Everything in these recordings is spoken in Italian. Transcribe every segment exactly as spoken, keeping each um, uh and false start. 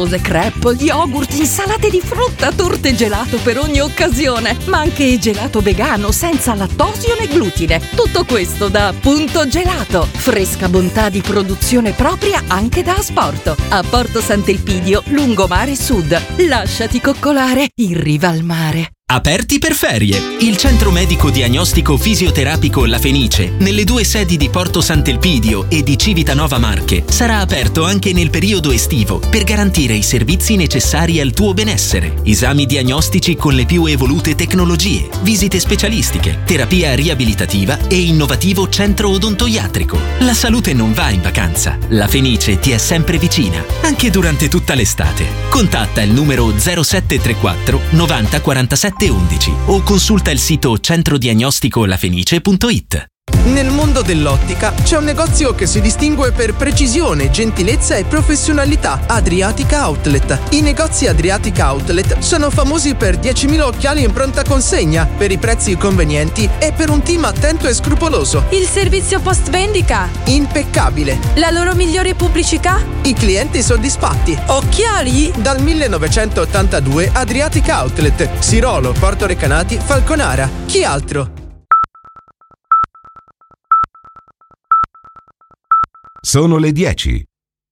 crepe, yogurt, insalate di frutta, torte e gelato per ogni occasione, ma anche gelato vegano senza lattosio né glutine. Tutto questo da Punto Gelato, fresca bontà di produzione propria anche da asporto. A Porto Sant'Elpidio, lungomare sud. Lasciati coccolare in riva al mare. Aperti per ferie. Il centro medico diagnostico fisioterapico La Fenice, nelle due sedi di Porto Sant'Elpidio e di Civitanova Marche, sarà aperto anche nel periodo estivo per garantire i servizi necessari al tuo benessere. Esami diagnostici con le più evolute tecnologie, visite specialistiche, terapia riabilitativa e innovativo centro odontoiatrico. La salute non va in vacanza. La Fenice ti è sempre vicina, anche durante tutta l'estate. Contatta il numero zero sette tre quattro novanta quarantasette undici o consulta il sito centrodiagnostico lafenice punto it. Nel mondo dell'ottica c'è un negozio che si distingue per precisione, gentilezza e professionalità: Adriatica Outlet. I negozi Adriatica Outlet sono famosi per diecimila occhiali in pronta consegna, per i prezzi convenienti e per un team attento e scrupoloso. Il servizio post vendita? Impeccabile. La loro migliore pubblicità? I clienti soddisfatti. Occhiali? Dal millenovecentottantadue Adriatica Outlet, Sirolo, Porto Recanati, Falconara. Chi altro? Sono le dieci.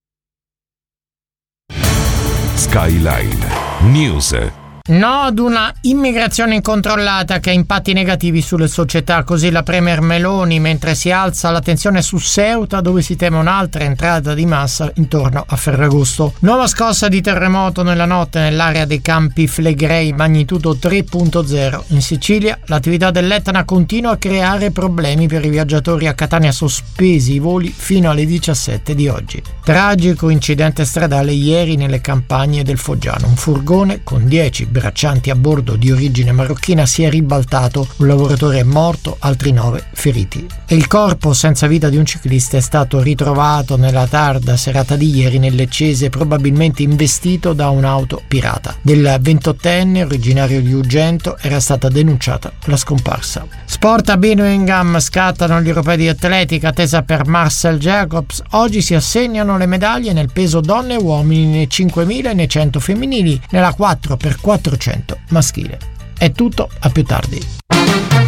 Skyline News. No ad una immigrazione incontrollata che ha impatti negativi sulle società, così la premier Meloni, mentre si alza la tensione su Ceuta, dove si teme un'altra entrata di massa intorno a Ferragosto. Nuova scossa di terremoto nella notte nell'area dei Campi Flegrei, magnitudo tre punto zero. In Sicilia l'attività dell'Etna continua a creare problemi per i viaggiatori. A Catania sospesi i voli fino alle diciassette di oggi. Tragico incidente stradale ieri nelle campagne del Foggiano. Un furgone con dieci braccianti a bordo di origine marocchina si è ribaltato, un lavoratore è morto, altri nove feriti. E il corpo senza vita di un ciclista è stato ritrovato nella tarda serata di ieri nel Leccese, probabilmente investito da un'auto pirata. Del ventottenne originario di Ugento era stata denunciata la scomparsa. Sport a Birmingham, scattano gli europei di atletica, attesa per Marcel Jacobs. Oggi si assegnano le medaglie nel peso donne e uomini, nei cinquemila e nei cento femminili, nella quattro per quattrocento maschile. È tutto, a più tardi.